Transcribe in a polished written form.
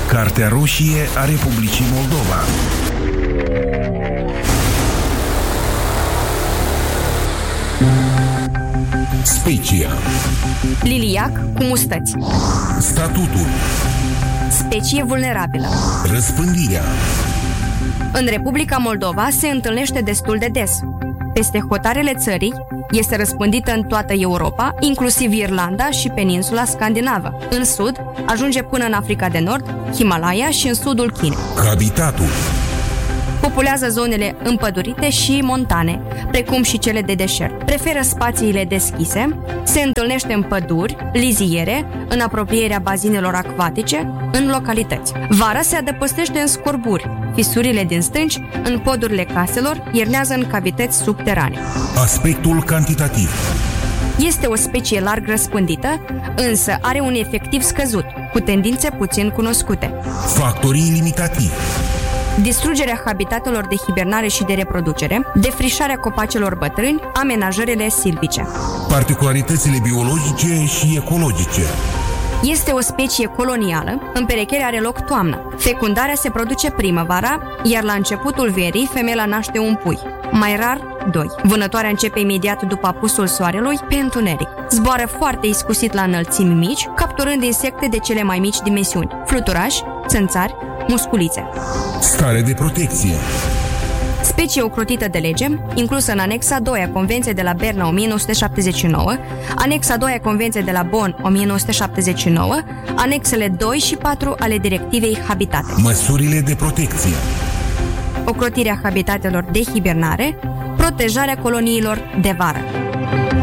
Cartea roșie a Republicii Moldova. Specia. Liliac cu mustăți. Statutul. Specie vulnerabilă. Răspândirea. În Republica Moldova se întâlnește destul de des. Peste hotarele țării este răspândită în toată Europa, inclusiv Irlanda și peninsula scandinavă. În sud, ajunge până în Africa de Nord, Himalaya și în sudul Chinei. Habitatul. Populează zonele împădurite și montane, precum și cele de deșert. Preferă spațiile deschise, se întâlnește în păduri, liziere, în apropierea bazinelor acvatice, în localități. Vara se adăpostește în scorburi, fisurile din stânci, în podurile caselor, iernează în cavități subterane. Aspectul cantitativ. Este o specie larg răspândită, însă are un efectiv scăzut, cu tendințe puțin cunoscute. Factorii limitativi. Distrugerea habitatelor de hibernare și de reproducere, defrișarea copacelor bătrâni, amenajările silvice. Particularitățile biologice și ecologice. Este o specie colonială, împerecherea are loc toamna. Fecundarea se produce primăvara, iar la începutul verii femeia naște un pui, mai rar 2. Vânătoarea începe imediat după apusul soarelui pe întuneric. Zboară foarte iscusit la înălțimi mici, capturând insecte de cele mai mici dimensiuni, fluturași, țânțari, musculițe. Stare de protecție. Specie ocrotită de lege, inclusă în anexa 2 a Convenției de la Berna 1979, anexa 2 a Convenției de la Bonn 1979, anexele 2 și 4 ale Directivei Habitate. Măsurile de protecție. Ocrotirea habitatelor de hibernare, protejarea coloniilor de vară.